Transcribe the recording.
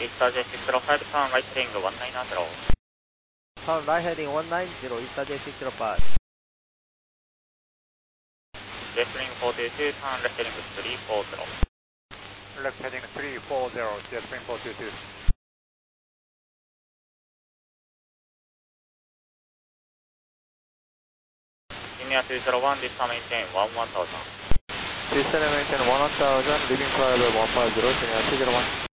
Easter J605, turn right heading 190. Turn right heading 190, Easter J605. Jetstream 422, turn left heading 340. Left heading 340, Jetstream 422. Senior 201, this time maintain 11,000. This time maintain 1000, leaving flight level 150, Senior 201.